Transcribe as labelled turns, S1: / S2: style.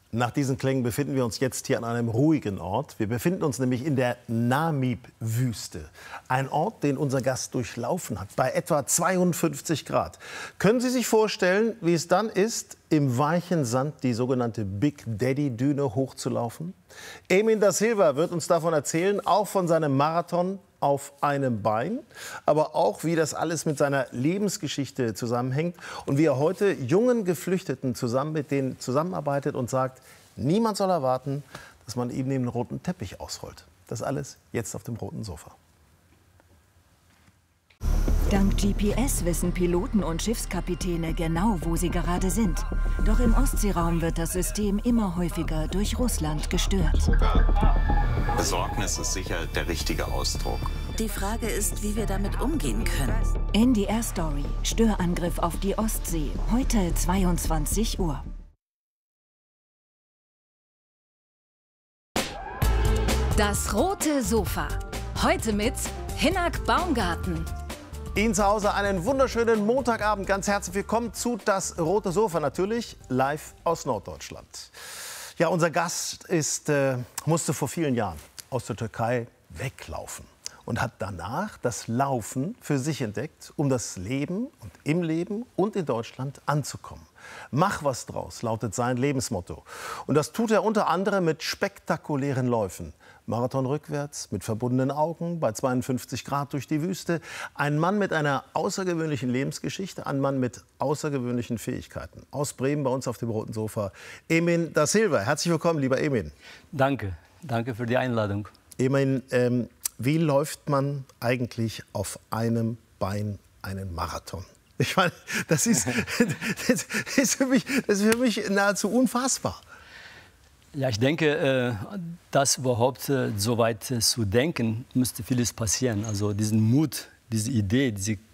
S1: Nach diesen Klängen befinden wir uns jetzt hier an einem ruhigen Ort. Wir befinden uns nämlich in der Namib-Wüste. Ein Ort, den unser Gast durchlaufen hat, bei etwa 52 Grad. Können Sie sich vorstellen, wie es dann ist, im weichen Sand die sogenannte Big Daddy-Düne hochzulaufen? Emin da Silva wird uns davon erzählen, auch von seinem Marathon auf einem Bein, aber auch, wie das alles mit seiner Lebensgeschichte zusammenhängt und wie er heute jungen Geflüchteten mit denen zusammenarbeitet und sagt, niemand soll erwarten, dass man ihm den roten Teppich ausrollt. Das alles jetzt auf dem roten Sofa.
S2: Dank GPS wissen Piloten und Schiffskapitäne genau, wo sie gerade sind. Doch im Ostseeraum wird das System immer häufiger durch Russland gestört.
S3: Besorgnis ist sicher der richtige Ausdruck.
S4: Die Frage ist, wie wir damit umgehen können.
S2: NDR Story. Störangriff auf die Ostsee. Heute 22 Uhr.
S5: Das rote Sofa. Heute mit Hinnerk Baumgarten.
S1: Ihnen zu Hause einen wunderschönen Montagabend. Ganz herzlich willkommen zu Das rote Sofa, natürlich live aus Norddeutschland. Ja, unser Gast musste vor vielen Jahren aus der Türkei weglaufen und hat danach das Laufen für sich entdeckt, um das Leben und im Leben und in Deutschland anzukommen. Mach was draus, lautet sein Lebensmotto. Und das tut er unter anderem mit spektakulären Läufen. Marathon rückwärts, mit verbundenen Augen, bei 52 Grad durch die Wüste. Ein Mann mit einer außergewöhnlichen Lebensgeschichte, ein Mann mit außergewöhnlichen Fähigkeiten. Aus Bremen bei uns auf dem roten Sofa, Emin da Silva. Herzlich willkommen, lieber Emin.
S6: Danke, danke für die Einladung.
S1: Emin, wie läuft man eigentlich auf einem Bein einen Marathon? Ich meine, das ist für mich nahezu unfassbar.
S6: Ja, ich denke, dass überhaupt so weit zu denken, müsste vieles passieren. Also diesen Mut, diese Idee, diese